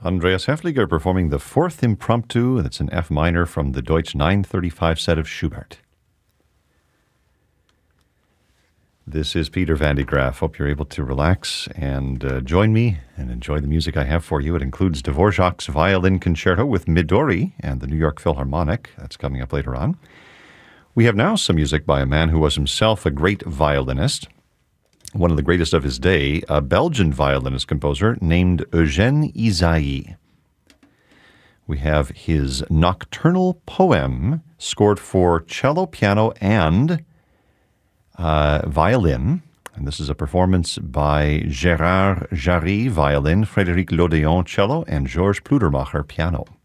Andreas Hefliger performing the fourth impromptu. That's an F minor from the Deutsch 935 set of Schubert. This is Peter Van de Graaff. Hope you're able to relax and join me and enjoy the music I have for you. It includes Dvorak's Violin Concerto with Midori and the New York Philharmonic. That's coming up later on. We have now some music by a man who was himself a great violinist, one of the greatest of his day, a Belgian violinist-composer named Eugène Ysaÿe. We have his Nocturnal Poem, scored for cello, piano, and violin. And this is a performance by Gérard Jarry, violin, Frédéric Lodéon, cello, and Georges Pludermacher, piano.